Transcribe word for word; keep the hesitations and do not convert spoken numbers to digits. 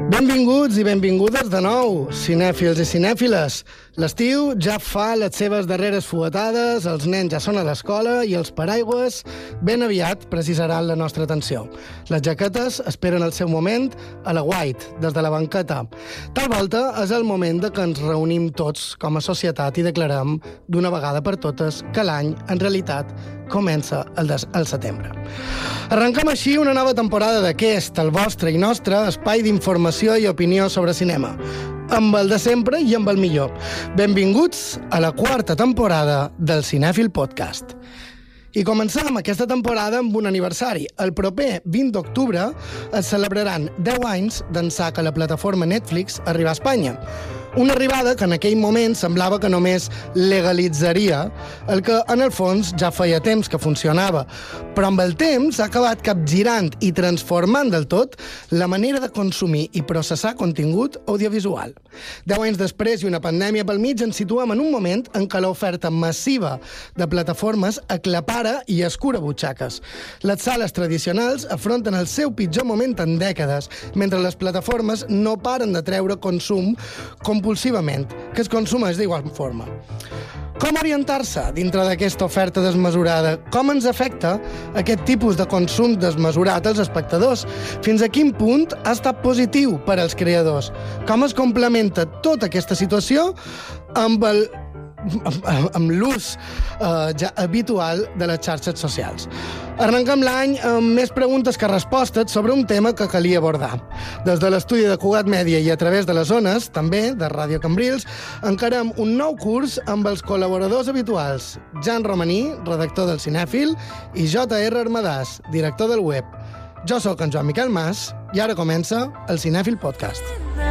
Benvinguts i benvingudes de nou, cinèfils i cinèfiles. L'estiu ja fa les seves darreres fuetades, els nens ja són a l'escola i els paraigües ben aviat precisaran la nostra atenció. Les jaquetes esperen el seu moment a la White, des de la banqueta. Tal volta és el moment de que ens reunim tots com a societat i declarem d'una vegada per totes que l'any, en realitat, comença el, des, el setembre. Arrenquem així una nova temporada d'aquest, el vostre i nostre espai d'informació i opinió sobre cinema, amb el de sempre i amb el millor. Benvinguts a la quarta temporada del Cinèfil Podcast. I comencem aquesta temporada amb un aniversari. El proper vint d'octubre es celebraran deu anys d'ençà que la plataforma Netflix arriba a Espanya. Una arribada que en aquell moment semblava que només legalitzaria el que en el fons ja feia temps que funcionava, però amb el temps ha acabat capgirant i transformant del tot la manera de consumir i processar contingut audiovisual. Deu anys després i una pandèmia pel mig ens situem en un moment en què l'oferta massiva de plataformes aclapara i escura butxaques. Les sales tradicionals afronten el seu pitjor moment en dècades, mentre les plataformes no paren de treure consum compulsivament, que es consumeix d'igual forma. Com orientar-se dintre d'aquesta oferta desmesurada? Com ens afecta aquest tipus de consum desmesurat als espectadors? Fins a quin punt ha estat positiu per als creadors? Com es complementa tota aquesta situació amb el amb, amb l'ús eh, ja habitual de les xarxes socials? Arrenquem l'any amb més preguntes que respostes sobre un tema que calia abordar. Des de l'estudi de Cugat Mèdia i a través de les zones, també de Ràdio Cambrils, encarem un nou curs amb els col·laboradors habituals, Jan Romaní, redactor del Cinèfil, i J R Armadàs, director del web. Jo sóc en Joan Miquel Mas i ara comença el Cinèfil Podcast.